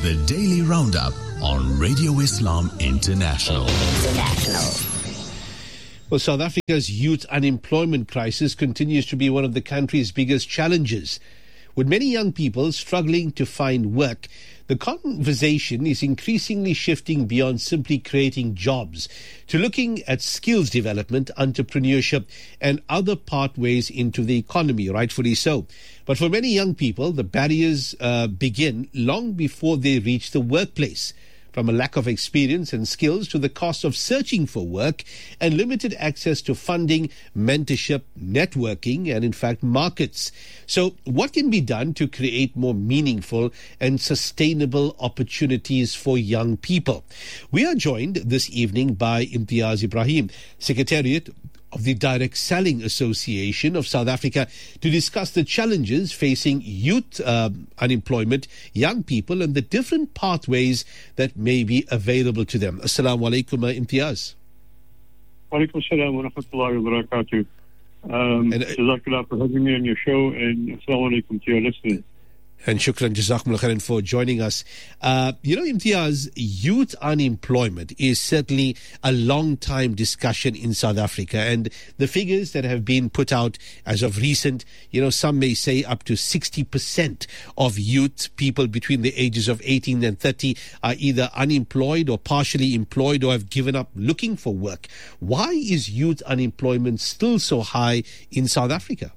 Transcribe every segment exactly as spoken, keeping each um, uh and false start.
the Daily Roundup on Radio Islam International. International. Well, South Africa's youth unemployment crisis continues to be one of the country's biggest challenges. With many young people struggling to find work, the conversation is increasingly shifting beyond simply creating jobs to looking at skills development, entrepreneurship, and other pathways into the economy, rightfully so. But for many young people, the barriers uh, begin long before they reach the workplace. From a lack of experience and skills to the cost of searching for work and limited access to funding, mentorship, networking, and in fact markets. So what can be done to create more meaningful and sustainable opportunities for young people? We are joined this evening by Imtiaz Ibrahim, Secretariat of the Direct Selling Association of South Africa, to discuss the challenges facing youth uh, unemployment, young people, and the different pathways that may be available to them. Assalamu alaikum, uh, Imtiaz. Wa alaikum assalam wa rahmatullahi wa barakatuh. Um, and, uh, Jazakallah for having me on your show, and assalamu alaikum to your listeners. And shukran, jazakumullah khairan for joining us. Uh, you know, Imtiaz, youth unemployment is certainly a long time discussion in South Africa. And the figures that have been put out as of recent, you know, some may say up to sixty percent of youth, people between the ages of eighteen and thirty, are either unemployed or partially employed or have given up looking for work. Why is youth unemployment still so high in South Africa?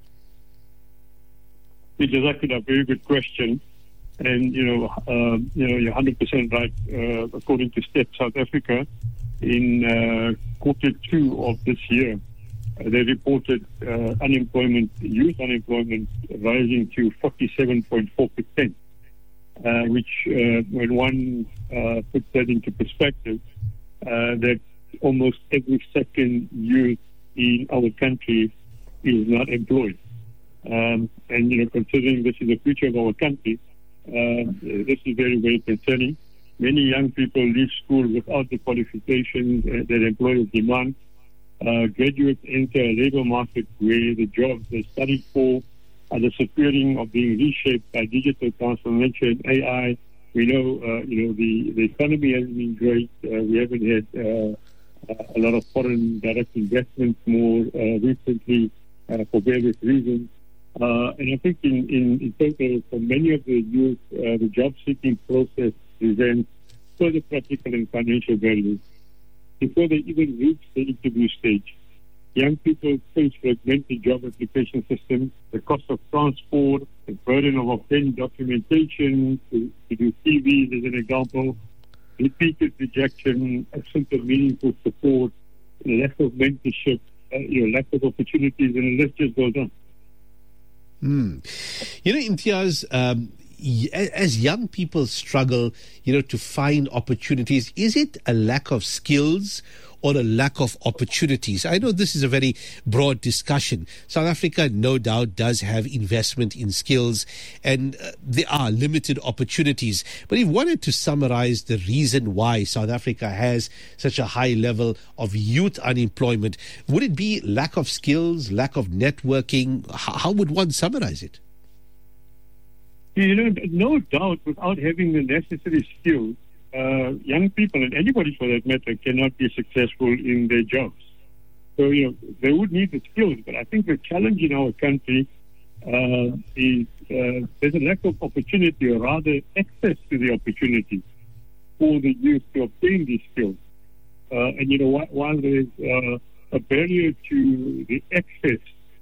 Jazakallah, a very good question. And, you know, uh, you know, you're one hundred percent right. Uh, according to STEP South Africa, in uh, quarter two of this year, uh, they reported uh, unemployment, youth unemployment, rising to forty-seven point four percent, uh, which, uh, when one uh, puts that into perspective, uh, that almost every second youth in our country is not employed. Um, and, you know, considering this is the future of our country, uh, this is very, very concerning. Many young people leave school without the qualifications uh, that employers demand. Uh, graduates enter a labor market where the jobs they studied for are disappearing or being reshaped by digital transformation and A I. We know, uh, you know, the, the economy hasn't been great. Uh, we haven't had uh, a lot of foreign direct investments more uh, recently uh, for various reasons. Uh, and I think in, in, in total, for many of the youth, uh, the job-seeking process presents further practical and financial barriers. Before they even reach the interview stage, young people face fragmented job application systems, the cost of transport, the burden of obtaining documentation to, to do C Vs as an example, repeated rejection, absence of meaningful support, lack of mentorship, uh, you know, lack of opportunities, and the list just goes on. Hmm. You know, Imtiaz, um, as young people struggle, you know, to find opportunities, is it a lack of skills or a lack of opportunities? I know this is a very broad discussion. South Africa, no doubt, does have investment in skills, and uh, there are limited opportunities. But if you wanted to summarize the reason why South Africa has such a high level of youth unemployment, would it be lack of skills, lack of networking? How, how would one summarize it? You know, no doubt, without having the necessary skills, uh, young people, and anybody for that matter, cannot be successful in their jobs. So, you know, they would need the skills, but I think the challenge in our country uh, is uh, there's a lack of opportunity, or rather access to the opportunity for the youth to obtain these skills. Uh, and, you know, while, while there's uh, a barrier to the access,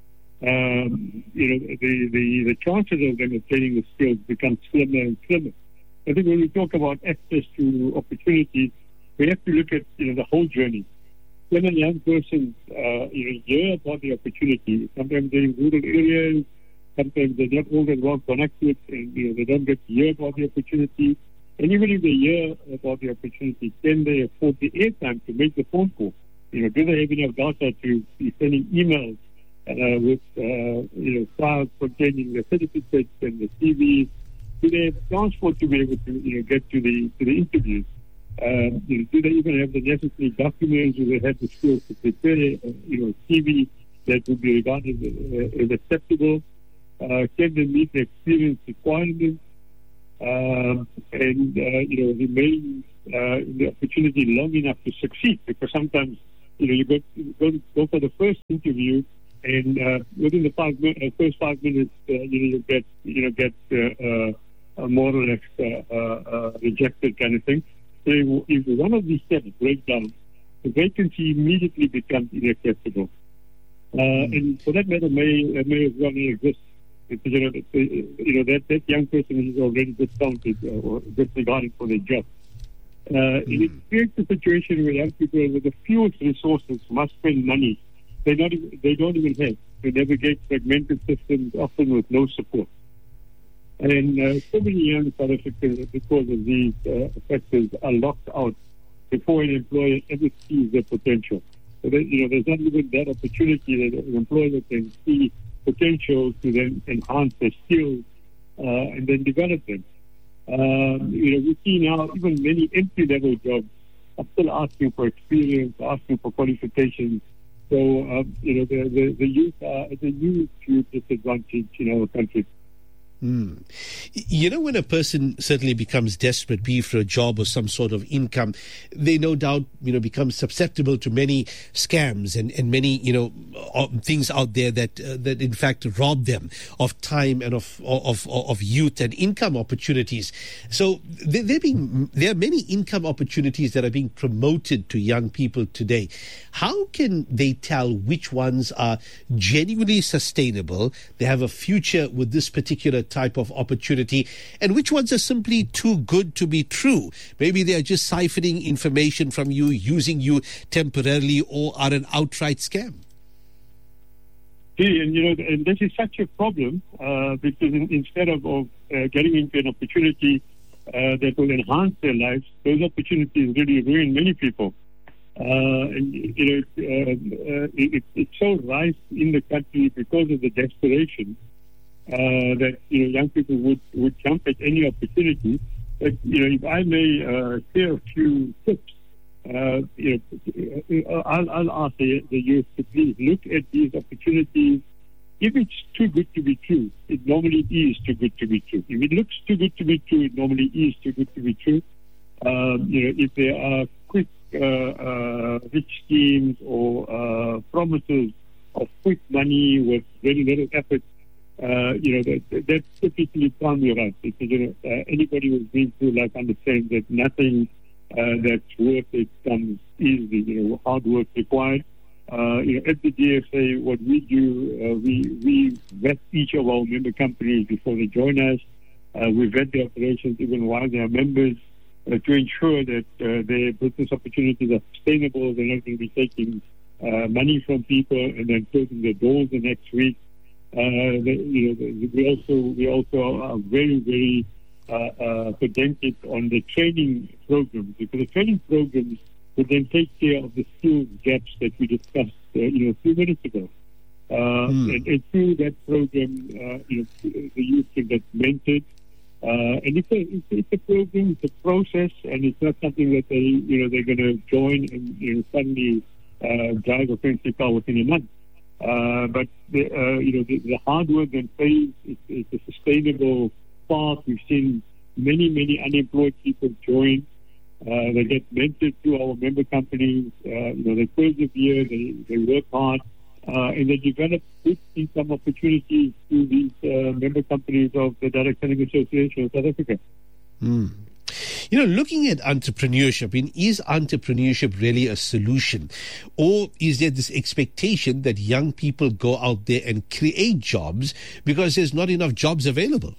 Um, you know, the, the, the chances of them obtaining the skills become slimmer and slimmer. I think when we talk about access to opportunities, we have to look at, you know, the whole journey. When a young person, uh, you know, hear about the opportunity, sometimes they're in rural areas, sometimes they're not all that well connected, and, you know, they don't get to hear about the opportunity. And even if they hear about the opportunity, can they afford the airtime to make the phone call? You know, do they have enough data to be sending emails Uh, with uh, you know, files containing the certificates and the C Vs? Do they have transport to be able to, you know, get to the to the interviews? Um, you know, do they even have the necessary documents? Do they have the skills to prepare, uh, you know, C V that would be regarded uh, as acceptable? Uh, can they meet the experience requirements? um, and uh, you know remain uh, in the opportunity long enough to succeed. Because sometimes you know you go go, go for the first interview, and uh, within the five uh, first five minutes, uh, you know you get you know get uh, uh, more or less uh, uh, rejected kind of thing. So if one of these steps breaks down, the vacancy immediately becomes inaccessible. Uh, mm. And for that matter, may may as well not exist. Because, you know, you know that, that young person is already discounted or disregarded for their job. Uh, mm. And it creates a situation where young people with the fewest resources must spend money they not even, they don't even have to navigate fragmented systems, often with no support. And uh, so many young South Africans, because of these uh, factors, are locked out before an employer ever sees their potential. So that, you know, there's not even that opportunity that an employer can see potential to then enhance their skills uh, and then develop them. Um, you know, we see now even many entry-level jobs are still asking for experience, asking for qualifications. So, um, you know, the, the, the youth are at a huge, huge disadvantage in our country. Mm. You know, when a person certainly becomes desperate, be it for a job or some sort of income, they no doubt, you know, become susceptible to many scams and, and many, you know, uh, things out there that uh, that in fact rob them of time and of of of youth and income opportunities. So there, there being there are many income opportunities that are being promoted to young people today. How can they tell which ones are genuinely sustainable? They have a future with this particular type of opportunity, and which ones are simply too good to be true? Maybe they are just siphoning information from you, using you temporarily, or are an outright scam. See, and you know, and this is such a problem uh, because in, instead of, of uh, getting into an opportunity uh, that will enhance their lives, those opportunities really ruin many people. Uh, and you know, uh, uh, it, it's so rife in the country because of the desperation. Uh, that you know, young people would, would jump at any opportunity. But you know, if I may uh, share a few tips, uh, you know, I'll, I'll ask the, the youth to please look at these opportunities. If it's too good to be true, it normally is too good to be true. If it looks too good to be true, it normally is too good to be true. Um, you know, if there are quick uh, uh, rich schemes or uh, promises of quick money with very little effort, Uh, you know, that, that's typically primary right. Because, you know, uh, anybody who's been through life understands that nothing uh, that's worth it comes easily. You know, hard work required. Uh, you know, at the D S A, what we do, uh, we we vet each of our member companies before they join us. Uh, we vet their operations even while they are members uh, to ensure that uh, their business opportunities are sustainable. They're not going to be taking uh, money from people and then closing their doors the next week. Uh, the, you know, the, we also we also are very very uh, uh, pedantic on the training programs, because the training programs will then take care of the skill gaps that we discussed uh, you know a few minutes ago. Uh, mm. and, and through that program, uh, you know, the youth can get mentored. Uh, and it's a, it's, it's a program, it's a process, and it's not something that they you know they're going to join and you know, suddenly uh, drive a fancy car within a month. Uh, but the, uh, you know the, the hard work and pays is, is a sustainable path. We've seen many many unemployed people join. Uh, they get mentored through our member companies. Uh, you know they persevere, they they work hard, uh, and they develop good income opportunities through these uh, member companies of the Direct Selling Association of South Africa. Mm. You know, looking at entrepreneurship, I mean, is entrepreneurship really a solution? Or is there this expectation that young people go out there and create jobs because there's not enough jobs available?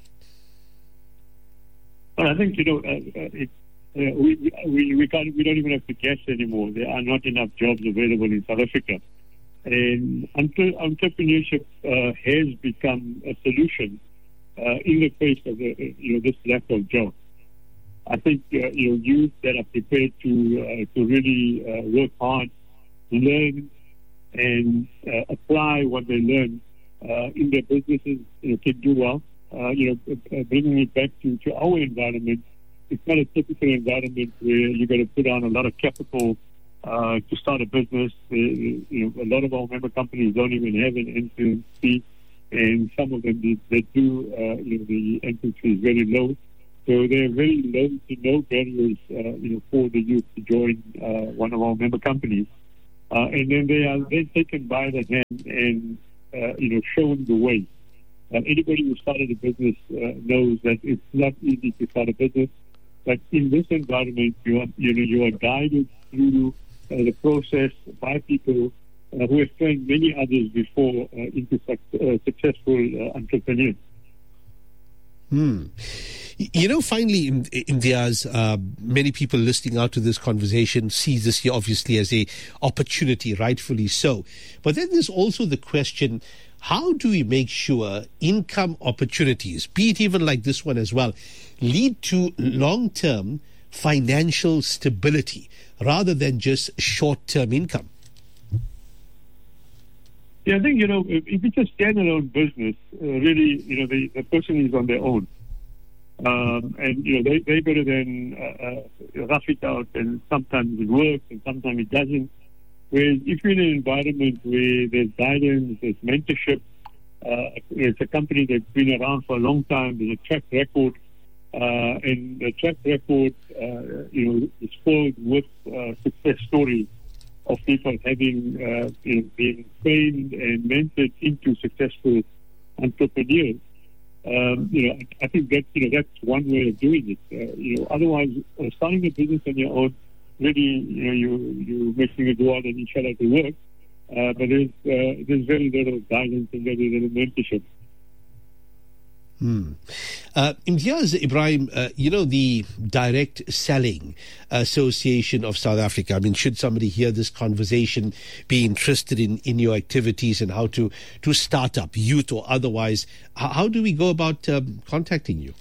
Well, I think, you know, uh, it, uh, we, we, we, can't, we don't even have to guess anymore. There are not enough jobs available in South Africa. And entre- entrepreneurship uh, has become a solution uh, in the face of, uh, you know, this lack of jobs. I think uh, you know youth that are prepared to uh, to really uh, work hard, learn, and uh, apply what they learn uh, in their businesses, you know, can do well. Uh, you know, uh, bringing it back to, to our environment, it's not a typical environment where you're going to put on a lot of capital uh, to start a business. Uh, you know, a lot of our member companies don't even have an entrance fee, and some of them they, they do. Uh, you know, the entrance fee is very low. So there are very low to no barriers, uh, you know, for the youth to join uh, one of our member companies. Uh, and then they are then taken by the hand and, uh, you know, shown the way. Uh, anybody who started a business uh, knows that it's not easy to start a business. But in this environment, you are, you know, you are guided through uh, the process by people uh, who have trained many others before uh, into suc- uh, successful uh, entrepreneurs. Hmm. You know, finally, in, in Diaz, uh, many people listening out to this conversation see this here obviously as a opportunity, rightfully so. But then there's also the question, how do we make sure income opportunities, be it even like this one as well, lead to long-term financial stability rather than just short-term income? Yeah, I think, you know, if, if it's a standalone business, uh, really, you know, the, the person is on their own. Um, and, you know, they, they better than uh, uh, rough it out, and sometimes it works and sometimes it doesn't. Whereas if you're in an environment where there's guidance, there's mentorship, uh, it's a company that's been around for a long time, there's a track record, uh, and the track record, uh, you know, is filled with uh, success stories of people having uh, you know, been trained and mentored into successful entrepreneurs. Um, you know, I think that you know that's one way of doing it. Uh, you know, otherwise, uh, starting a business on your own, really, you know, you you making it go out and inshallah to work. Uh, but there's uh, there's very little guidance and very little mentorship. Hmm. Uh, Imtiaz Ibrahim, uh, you know, the Direct Selling Association of South Africa, I mean, should somebody hear this conversation, be interested in, in your activities and how to, to start up, youth or otherwise, how, how do we go about um, contacting you?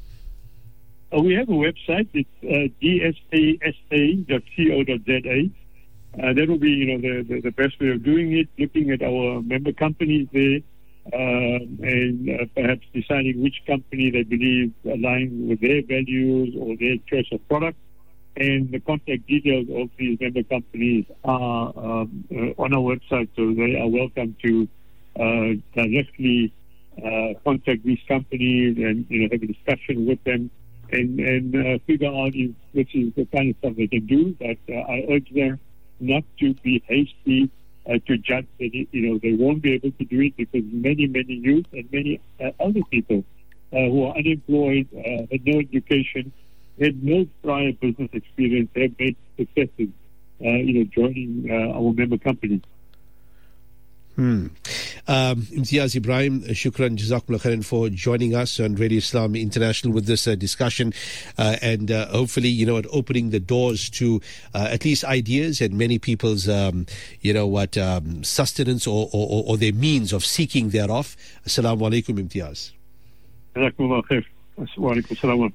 Uh, we have a website. It's uh, d s a s a dot co dot z a. Uh, that will be, you know, the, the, the best way of doing it, looking at our member companies there, Um, and uh, perhaps deciding which company they believe align with their values or their choice of product. And the contact details of these member companies are um, uh, on our website, so they are welcome to uh, directly uh, contact these companies and, you know, have a discussion with them and, and uh, figure out if this is the kind of stuff they can do. But uh, I urge them not to be hasty Uh, to judge that, you know, they won't be able to do it, because many, many youth and many uh, other people uh, who are unemployed, uh, had no education, had no prior business experience, have made successes, uh, you know, joining uh, our member companies. Hmm. Um, Imtiaz Ibrahim, shukran, jazakumullah khairan for joining us on Radio Islam International with this uh, discussion, uh, and uh, hopefully, you know, at opening the doors to uh, at least ideas and many people's, um, you know, what um, sustenance or, or, or their means of seeking thereof. Assalamu alaikum, Imtiaz. Jazakumullah khair. Wa alaikum assalam.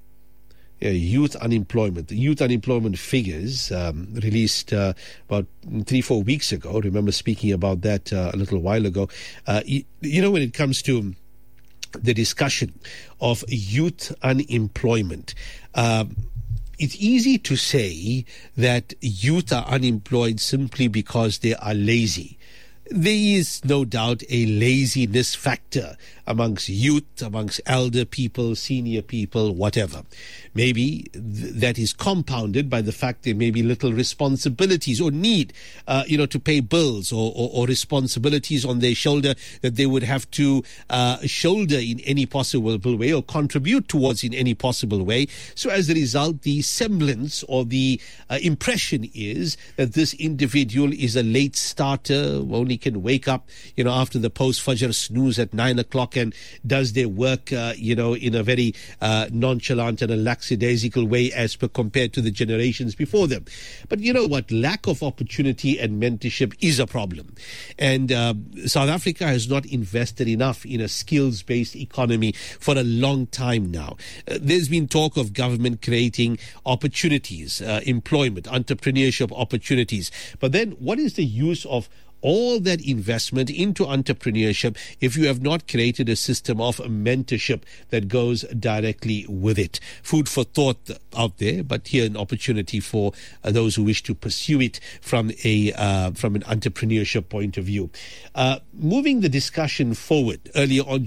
Uh, youth unemployment. The youth unemployment figures um, released uh, about three, four weeks ago. I remember speaking about that uh, a little while ago. Uh, you, you know, when it comes to the discussion of youth unemployment, um, it's easy to say that youth are unemployed simply because they are lazy. There is no doubt a laziness factor amongst youth, amongst elder people, senior people, whatever. Maybe th- that is compounded by the fact there may be little responsibilities or need, uh, you know, to pay bills or, or, or responsibilities on their shoulder that they would have to uh, shoulder in any possible way or contribute towards in any possible way. So as a result, the semblance or the uh, impression is that this individual is a late starter, only can wake up, you know, after the post-Fajr snooze at nine o'clock and does their work, uh, you know, in a very uh, nonchalant and a lackadaisical way as per compared to the generations before them. But you know what? Lack of opportunity and mentorship is a problem. And uh, South Africa has not invested enough in a skills-based economy for a long time now. Uh, there's been talk of government creating opportunities, uh, employment, entrepreneurship opportunities. But then what is the use of all that investment into entrepreneurship if you have not created a system of mentorship that goes directly with it? Food for thought out there, but here an opportunity for uh, those who wish to pursue it from a uh, from an entrepreneurship point of view. Uh, moving the discussion forward, earlier on